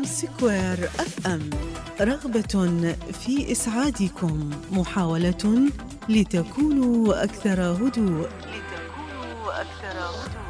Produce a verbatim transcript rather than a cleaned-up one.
سكوير أف أم، رغبة في إسعادكم، محاولة لتكونوا أكثر هدوء لتكونوا أكثر هدوء.